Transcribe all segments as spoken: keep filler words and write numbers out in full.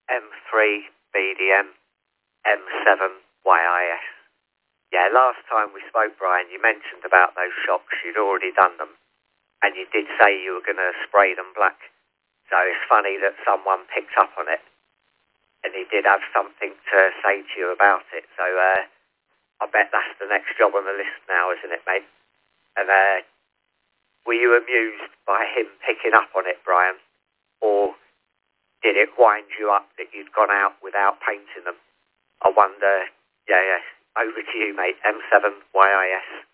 M three B D M M seven Y I S. Yeah, last time we spoke, Brian, you mentioned about those shocks. You'd already done them, and you did say you were going to spray them black. So it's funny that someone picked up on it, and he did have something to say to you about it. So uh, I bet that's the next job on the list now, isn't it, mate? And uh, were you amused by him picking up on it, Brian? Or did it wind you up that you'd gone out without painting them? I wonder. Yeah, yeah. Over to you, mate. M seven Y I S.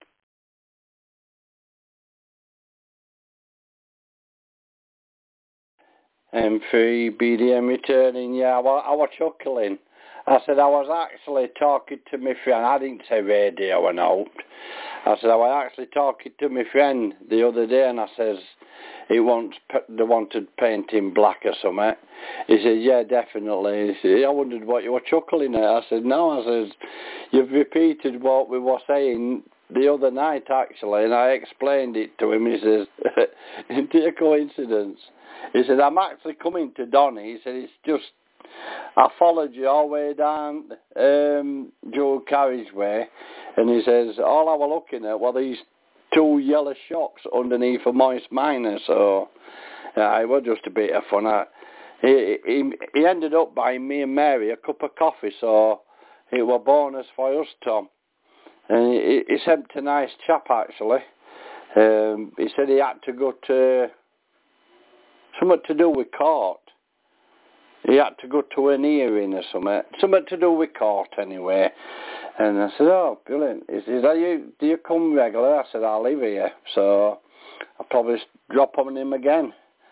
M three B D M returning, yeah, I was, I was chuckling. I said I was actually talking to my friend. I didn't say radio and out. I said I was actually talking to my friend the other day, and I says he wants they wanted painting black or something. He said, yeah, definitely. He said, I wondered what you were chuckling at. I said, no. I says, you've repeated what we were saying the other night actually, and I explained it to him. He says, isn't it a coincidence? He said, I'm actually coming to Donny. He said, it's just, I followed you all the way down um, Dual Carriageway, and he says, all I was looking at were these two yellow shocks underneath a moist miner, so yeah, it was just a bit of fun. I, he, he, he ended up buying me and Mary a cup of coffee, so it was bonus for us, Tom. And he, he sent a nice chap, actually. Um, he said he had to go to something to do with court. He had to go to an hearing or something. Something to do with court anyway. And I said, oh, brilliant. He said, Are you, do you come regular? I said, I live here. So I'll probably drop on him again.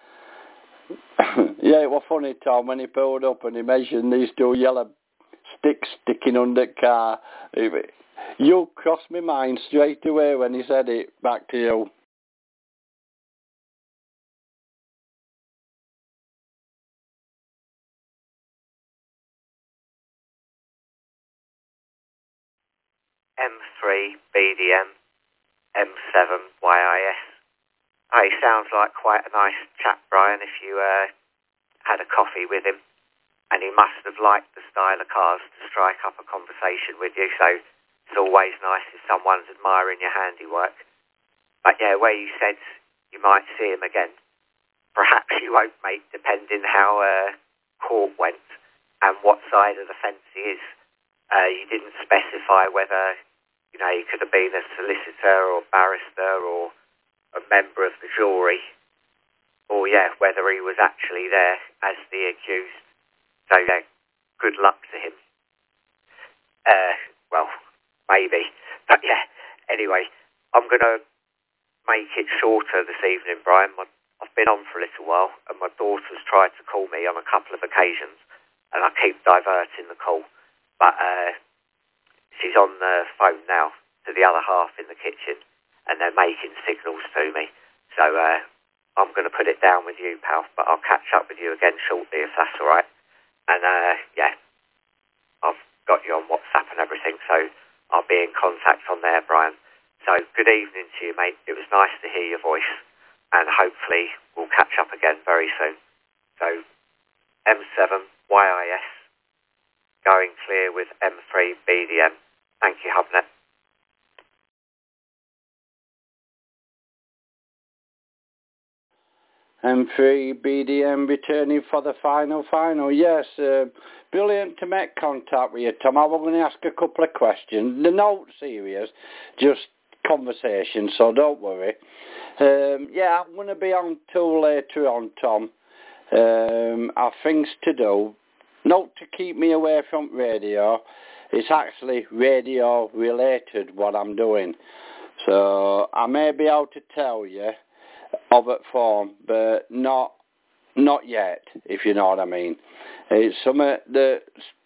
Yeah, it was funny, Tom, when he pulled up and he mentioned these two yellow sticks sticking under the car. You crossed my mind straight away when he said it back to you. M three B D M M seven Y I S. Hey, sounds like quite a nice chap, Brian, if you uh, had a coffee with him. And he must have liked the style of cars to strike up a conversation with you, so it's always nice if someone's admiring your handiwork. But yeah, where you said you might see him again, perhaps you won't, mate, depending how uh, court went and what side of the fence he is. Uh, you didn't specify whether, you know, he could have been a solicitor or barrister or a member of the jury, or, yeah, whether he was actually there as the accused. So, yeah, good luck to him. Uh, well, maybe. But, yeah, anyway, I'm going to make it shorter this evening, Brian. My, I've been on for a little while, and my daughter's tried to call me on a couple of occasions, and I keep diverting the call. But uh, she's on the phone now to the other half in the kitchen, and they're making signals to me. So uh, I'm going to put it down with you, pal, but I'll catch up with you again shortly if that's all right. And uh, yeah, I've got you on WhatsApp and everything, so I'll be in contact on there, Brian. So good evening to you, mate. It was nice to hear your voice, and hopefully we'll catch up again very soon. So M seven Y I S going clear with M three B D M. Thank you, Hubnet. M three B D M returning for the final final. Yes, uh, brilliant to make contact with you, Tom. I was going to ask a couple of questions. They're not serious, just conversation, so don't worry. Um, yeah, I'm going to be on till later on, Tom. Um, I have things to do. Not to keep me away from radio. It's actually radio related what I'm doing. So I may be able to tell you of it form, but not not yet, if you know what I mean. It's something that's